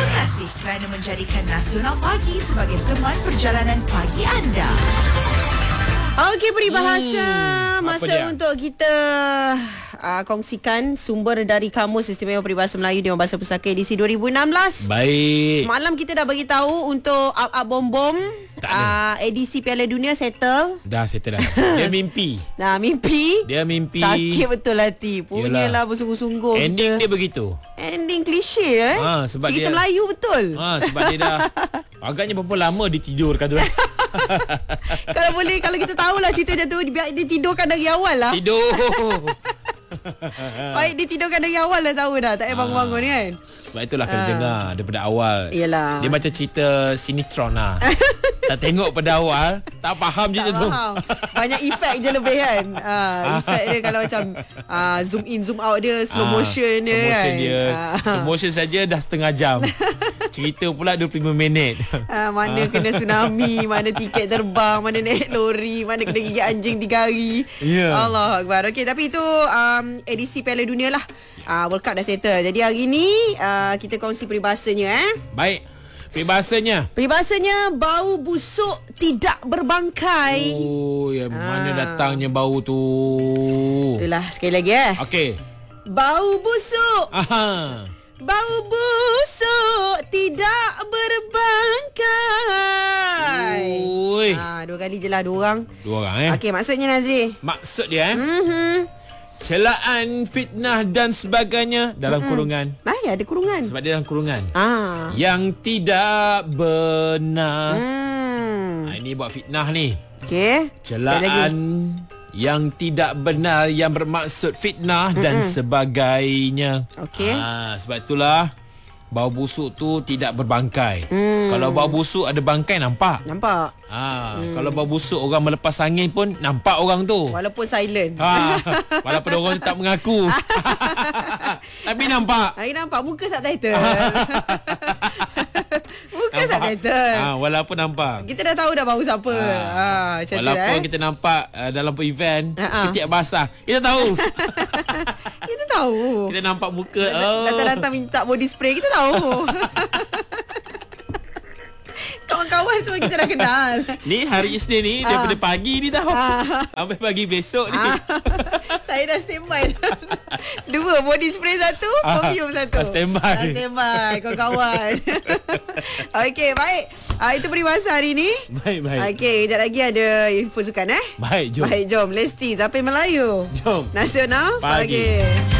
Terima kasih kerana menjadikan Nasional Pagi sebagai teman perjalanan pagi anda. Okey, peribahasa. Masa dia? untuk kita kongsikan sumber dari Kamus Istimewa Peribahasa Melayu Dewan Bahasa Pusaka edisi 2016. Baik. Semalam kita dah bagi tahu untuk Up Bom Bom edisi Piala Dunia settle. Dah settle dah. Dia mimpi. Nah, mimpi. Dia mimpi. Sakit betul hati. Punyalah bersungguh-sungguh Ending kita. dia begitu. Ending klise Sebab cerita dia Melayu betul. Sebab dia dah agaknya berapa lama dia tidurkan tu. Kalau boleh, kalau kita tahulah cerita macam tu, biar dia tidurkan dari awal lah. Tidur. Baik, dia tidurkan dari awal lah, tahu dah. Tak payah bangun-bangun kan. Sebab itulah kena dengar daripada awal. Yelah. Dia macam cerita sinetron lah. Tak tengok pada awal, tak faham cerita tu. Faham. Banyak efek je lebih kan. Efek dia kalau macam zoom in zoom out dia, slow motion dia slow motion kan. dia. Slow motion saja dah setengah jam. Cerita pula 25 minit. Mana kena tsunami, mana tiket terbang, mana naik lori, mana kena gigit anjing 3 hari. Ya. Allah Akbar. Okey, tapi itu edisi Piala Dunia lah. World Cup dah settle. Jadi hari ni kita kongsi peribahasanya Baik. Peribahasanya bau busuk tidak berbangkai. Oh, yang mana datangnya bau tu? Itulah sekali lagi Okey. Bau busuk. Aha. Bau busuk tidak berbangkai. Oi. 2 kali je lah, 2 orang. 2 orang Okey, maksudnya Nazri. Maksud dia celaan, fitnah dan sebagainya dalam kurungan. Ada kurungan. Sebab dia dalam kurungan. Yang tidak benar. Ini buat fitnah ni. Okey. Celaan yang tidak benar, yang bermaksud fitnah dan sebagainya. Okey. Sebab itulah bau busuk tu tidak berbangkai. Kalau bau busuk ada bangkai, nampak. Kalau bau busuk orang melepas angin pun nampak orang tu. Walaupun silent. Walaupun orang tu tak mengaku. Tapi nampak. Nampak muka subtitle. Muka subtitle. Walaupun nampak. Kita dah tahu dah bau siapa. Macam Walaupun tu kita nampak dalam event ketiak basah, kita tahu. Kita tahu. Kita nampak muka. Datang-datang minta body spray, kita tahu. Kawan-kawan semua kita dah kenal. Ni hari Isnin ni daripada pagi ni tahu. Sampai pagi besok ni. Saya dah standby. 2 body spray, 1 perfume 1. Standby kawan-kawan. Okey, baik. Itu peribahasa hari ni. Baik. Okey, kejap lagi ada info sukan Baik, jom. Lesti Zapin Melayu. Jom. Nasional Pagi.